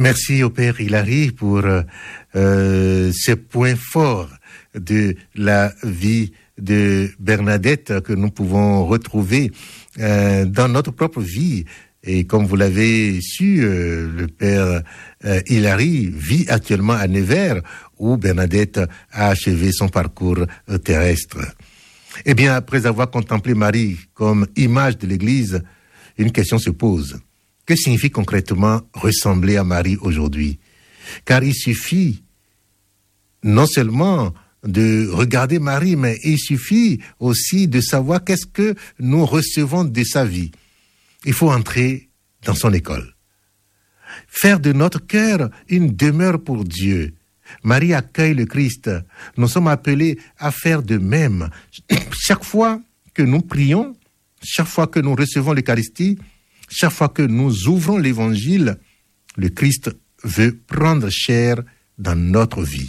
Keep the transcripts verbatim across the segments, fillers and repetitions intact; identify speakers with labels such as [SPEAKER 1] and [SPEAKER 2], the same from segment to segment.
[SPEAKER 1] Merci au Père Hilary pour euh, ces points forts de la vie de Bernadette que nous pouvons retrouver euh, dans notre propre vie. Et comme vous l'avez su, euh, le Père euh, Hilary vit actuellement à Nevers, où Bernadette a achevé son parcours euh, terrestre. Eh bien, après avoir contemplé Marie comme image de l'Église, une question se pose. Que signifie concrètement ressembler à Marie aujourd'hui? Car il suffit non seulement de regarder Marie, mais il suffit aussi de savoir qu'est-ce que nous recevons de sa vie. Il faut entrer dans son école. Faire de notre cœur une demeure pour Dieu. Marie accueille le Christ. Nous sommes appelés à faire de même. Chaque fois que nous prions, chaque fois que nous recevons l'Eucharistie, chaque fois que nous ouvrons l'Évangile, le Christ veut prendre chair dans notre vie.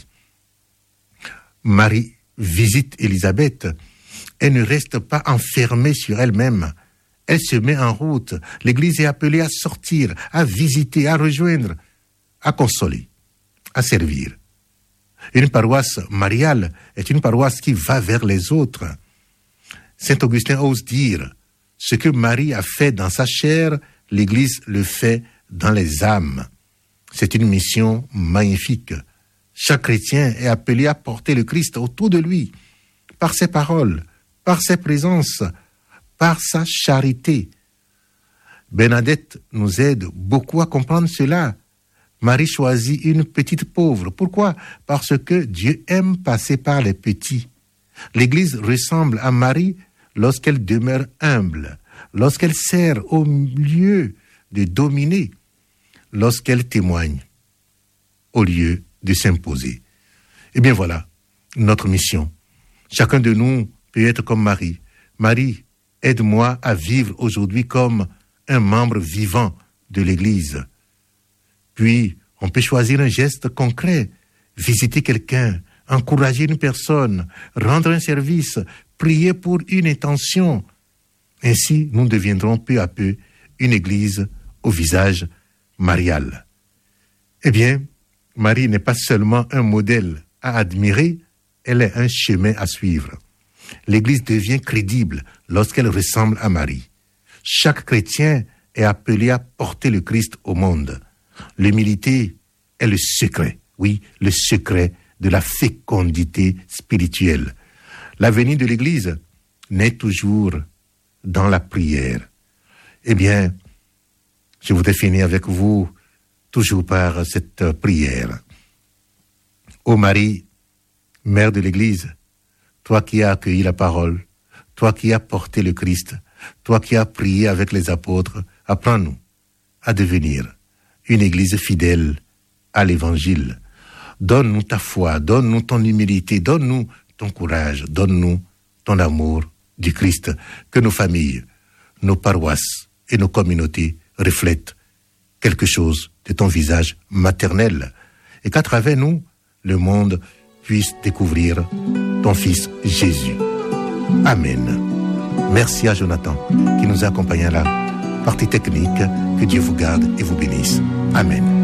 [SPEAKER 1] Marie visite Élisabeth. Elle ne reste pas enfermée sur elle-même. Elle se met en route. L'Église est appelée à sortir, à visiter, à rejoindre, à consoler, à servir. Une paroisse mariale est une paroisse qui va vers les autres. Saint Augustin ose dire, ce que Marie a fait dans sa chair, l'Église le fait dans les âmes. C'est une mission magnifique. Chaque chrétien est appelé à porter le Christ autour de lui, par ses paroles, par ses présences, par sa charité. Bernadette nous aide beaucoup à comprendre cela. Marie choisit une petite pauvre. Pourquoi? Parce que Dieu aime passer par les petits. L'Église ressemble à Marie lorsqu'elle demeure humble, lorsqu'elle sert au lieu de dominer, lorsqu'elle témoigne au lieu de s'imposer. Eh bien voilà, notre mission. Chacun de nous peut être comme Marie. Marie, aide-moi à vivre aujourd'hui comme un membre vivant de l'Église. Puis, on peut choisir un geste concret, visiter quelqu'un, encourager une personne, rendre un service, prier pour une intention. Ainsi, nous deviendrons peu à peu une Église au visage marial. Eh bien, Marie n'est pas seulement un modèle à admirer, elle est un chemin à suivre. L'Église devient crédible lorsqu'elle ressemble à Marie. Chaque chrétien est appelé à porter le Christ au monde. L'humilité est le secret, oui, le secret de la fécondité spirituelle. L'avenir de l'Église naît toujours dans la prière. Eh bien, je voudrais finir avec vous toujours par cette prière. Ô Marie, Mère de l'Église, toi qui as accueilli la parole, toi qui as porté le Christ, toi qui as prié avec les apôtres, apprends-nous à devenir une Église fidèle à l'Évangile. Donne-nous ta foi, donne-nous ton humilité, donne-nous ton courage, donne-nous ton amour du Christ, que nos familles, nos paroisses et nos communautés reflètent quelque chose de ton visage maternel et qu'à travers nous, le monde puisse découvrir ton Fils Jésus. Amen. Merci à Jonathan qui nous a accompagnés à la partie technique. Que Dieu vous garde et vous bénisse. Amen.